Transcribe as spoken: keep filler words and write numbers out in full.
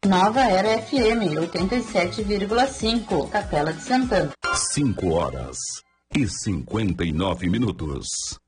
Nova Era F M, oitenta e sete vírgula cinco, Capela de Santana. cinco horas e cinquenta e nove minutos.